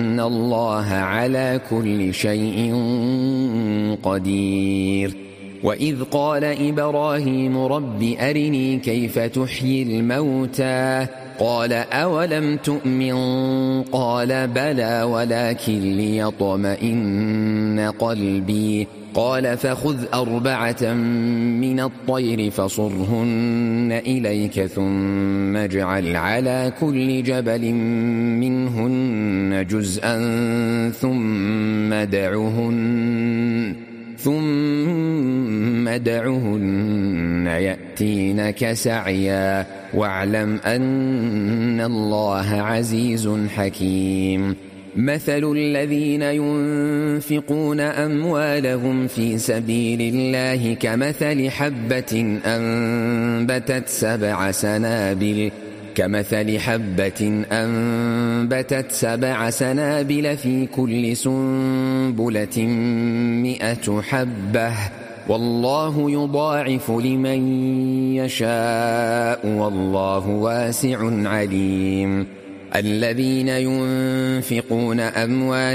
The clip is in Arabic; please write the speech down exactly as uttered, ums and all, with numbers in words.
إن الله على كل شيء قدير. وإذ قال إبراهيم رب أرني كيف تحيي الموتى قال أولم تؤمن قال بلى ولكن ليطمئن قلبي قال فخذ أربعة من الطير فصرهن إليك ثم اجعل على كل جبل منهن جزءا ثم دعهن ثم دعهن يأتينك سعيا واعلم أن الله عزيز حكيم. مثل الذين ينفقون أموالهم في سبيل الله كمثل حبة أنبتت سبع سنابل كمثل حبة أنبتت سبع سنابل في كل سنبلة مئة حبة والله يضاعف لمن يشاء والله واسع عليم. الذين ينفقون أموالهم